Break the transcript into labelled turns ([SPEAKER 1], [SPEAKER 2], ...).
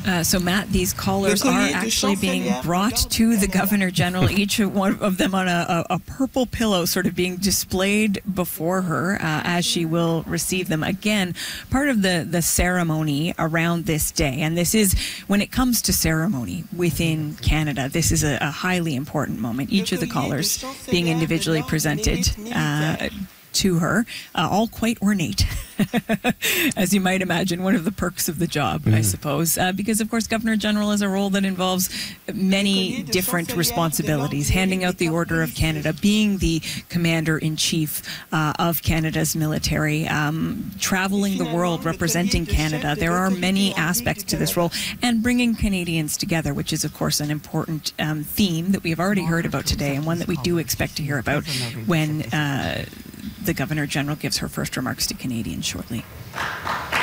[SPEAKER 1] So, Matt, these callers are actually being brought to the Governor General, each one of them on a purple pillow sort of being displayed before her as she will receive them. Again, part of the ceremony around this day, and this is, when it comes to ceremony within Canada, this is a highly important moment. Each of the callers being individually presented to her, all quite ornate, as you might imagine, one of the perks of the job, I suppose, because, of course, Governor General is a role that involves many different responsibilities, handing out the Order of Canada, being the Commander-in-Chief of Canada's military, traveling the world, representing Canada. There are many aspects to this role, and bringing Canadians together, which is, of course, an important theme that we have already heard about today, and one that we do expect to hear about when the Governor General gives her first remarks to Canadians shortly.